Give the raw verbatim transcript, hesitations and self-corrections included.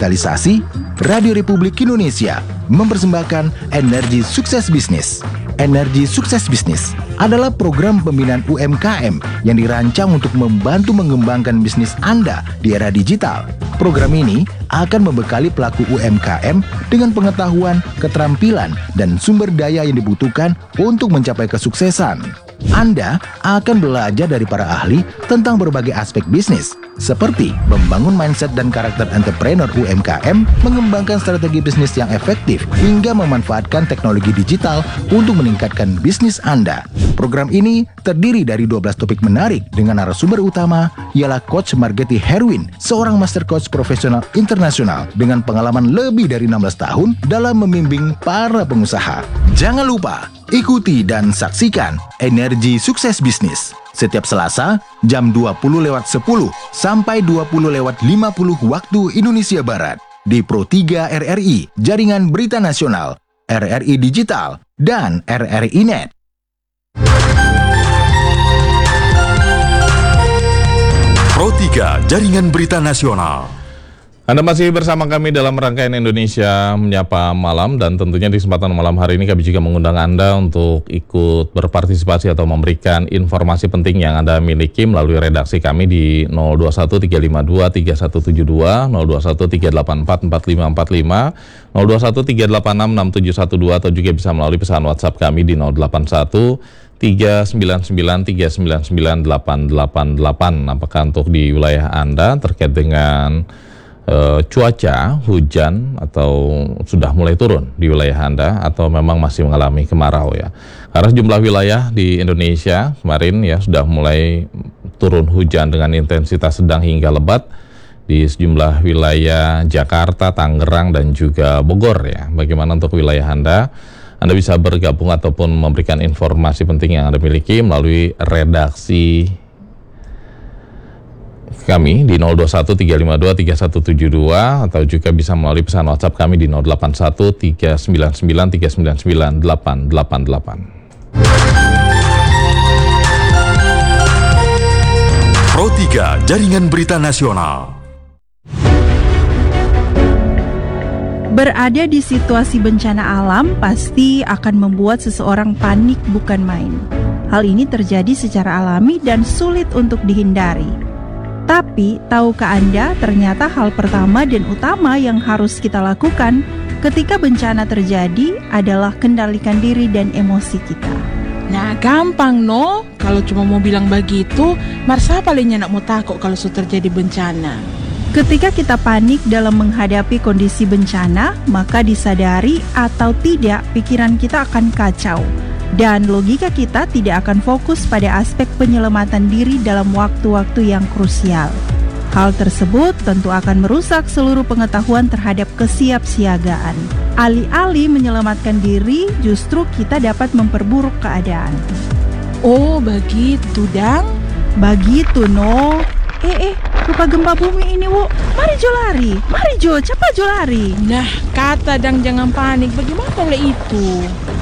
digitalisasi, Radio Republik Indonesia mempersembahkan Energi Sukses Bisnis. Energi Sukses Bisnis adalah program pembinaan U M K M yang dirancang untuk membantu mengembangkan bisnis Anda di era digital. Program ini akan membekali pelaku U M K M dengan pengetahuan, keterampilan, dan sumber daya yang dibutuhkan untuk mencapai kesuksesan. Anda akan belajar dari para ahli tentang berbagai aspek bisnis, seperti membangun mindset dan karakter entrepreneur U M K M, mengembangkan strategi bisnis yang efektif, hingga memanfaatkan teknologi digital untuk meningkatkan bisnis Anda. Program ini terdiri dari dua belas topik menarik dengan narasumber utama ialah Coach Margeti Herwin, seorang master coach profesional internasional dengan pengalaman lebih dari enam belas tahun dalam membimbing para pengusaha. Jangan lupa ikuti dan saksikan Energi Sukses Bisnis setiap Selasa jam dua puluh lewat sepuluh sampai dua puluh lewat lima puluh waktu Indonesia Barat di Pro tiga R R I, Jaringan Berita Nasional, R R I Digital, dan R R I Net. Pro tiga Jaringan Berita Nasional. Anda masih bersama kami dalam rangkaian Indonesia Menyapa Malam, dan tentunya di kesempatan malam hari ini kami juga mengundang Anda untuk ikut berpartisipasi atau memberikan informasi penting yang Anda miliki melalui redaksi kami di nol dua satu tiga lima dua tiga satu tujuh dua, nol dua satu tiga delapan empat empat lima empat lima, nol dua satu tiga delapan enam enam tujuh satu dua, atau juga bisa melalui pesan WhatsApp kami di nol delapan satu tiga sembilan sembilan tiga sembilan sembilan delapan delapan delapan. Apakah untuk di wilayah Anda terkait dengan Uh, cuaca, hujan, atau sudah mulai turun di wilayah Anda, atau memang masih mengalami kemarau ya? Karena sejumlah wilayah di Indonesia kemarin ya sudah mulai turun hujan dengan intensitas sedang hingga lebat di sejumlah wilayah Jakarta, Tangerang, dan juga Bogor ya. Bagaimana untuk wilayah Anda? Anda bisa bergabung ataupun memberikan informasi penting yang Anda miliki melalui redaksi kami di nol dua satu tiga lima dua tiga satu tujuh dua, atau juga bisa melalui pesan WhatsApp kami di nol delapan satu tiga sembilan sembilan tiga sembilan sembilan delapan delapan delapan. Pro tiga Jaringan Berita Nasional. Berada di situasi bencana alam pasti akan membuat seseorang panik bukan main. Hal ini terjadi secara alami dan sulit untuk dihindari. Tapi, tahukah Anda ternyata hal pertama dan utama yang harus kita lakukan ketika bencana terjadi adalah kendalikan diri dan emosi kita. Nah, gampang no. Kalau cuma mau bilang begitu, Marsa palingnya nak mau takut kalau sudah terjadi bencana. Ketika kita panik dalam menghadapi kondisi bencana, maka disadari atau tidak pikiran kita akan kacau. Dan logika kita tidak akan fokus pada aspek penyelamatan diri dalam waktu-waktu yang krusial. Hal tersebut tentu akan merusak seluruh pengetahuan terhadap kesiapsiagaan. Alih-alih menyelamatkan diri, justru kita dapat memperburuk keadaan. Oh, begitu, Dang? Begitu, no. Eh, eh, rupa gempa bumi ini, Wu. Mari Jo lari. Mari Jo, cepat Jo lari. Nah, kata Dang jangan panik. Bagaimana oleh itu?